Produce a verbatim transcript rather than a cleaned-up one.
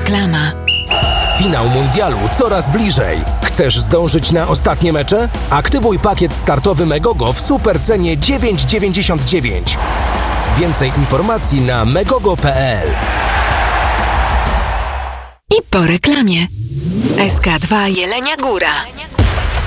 Reklama. Finał mundialu coraz bliżej. Chcesz zdążyć na ostatnie mecze? Aktywuj pakiet startowy Megogo w supercenie dziewięć dziewięćdziesiąt dziewięć. Więcej informacji na megogo kropka pe el. I po reklamie. S K dwa Jelenia Góra.